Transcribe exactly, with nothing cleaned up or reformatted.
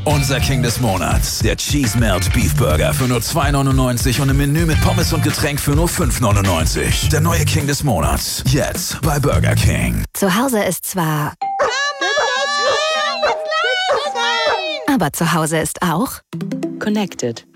Unser King des Monats, der Cheese Melt Beef Burger für nur zwei neunundneunzig und ein Menü mit Pommes und Getränk für nur fünf neunundneunzig. Der neue King des Monats, jetzt bei Burger King. Zu Hause ist zwar... Aber zu Hause ist auch... Connected.